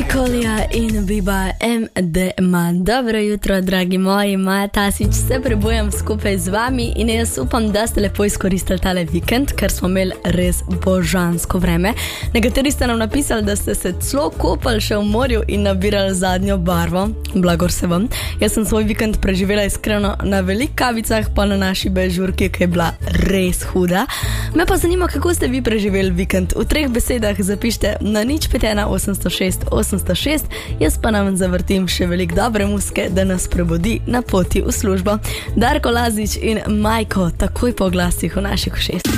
Kolja in Biba MDMA. Dobro jutro, dragi moji, Maja Tasić, se prebujam skupaj z vami in jaz upam, da ste lepo izkoristili tale vikend, ker smo imeli res božansko vreme. Nekateri ste nam napisali, da ste se celo kopali še v morju in nabirali zadnjo barvo. Blagor se vam. Jaz sem svoj vikend preživela iskreno na velikih kavicah, pa na naši bežurki, ki je bila res huda. Me pa zanima, kako ste vi preživeli vikend. V 3 besedah zapište na 051 806 806, jaz pa nam zavrtim še veliko dobre muzike, da nas prebudi na poti v službo. Darko Lazić in Majko, takoj po glasih v naših ušesih.